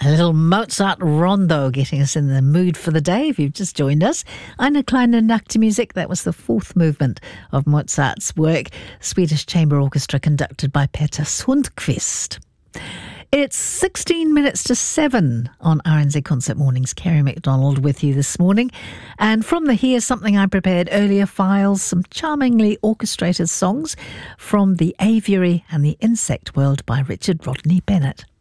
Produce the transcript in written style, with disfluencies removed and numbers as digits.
A little Mozart rondo getting us in the mood for the day. If you've just joined us, Eine kleine Nachtmusik. That was the fourth movement of Mozart's work, Swedish Chamber Orchestra conducted by Peter Sundqvist. It's 16 minutes to 7 on RNZ Concert Mornings. Kerry McDonald with you this morning. And from the Here's Something I Prepared Earlier files, some charmingly orchestrated songs from The Aviary and the Insect World by Richard Rodney Bennett.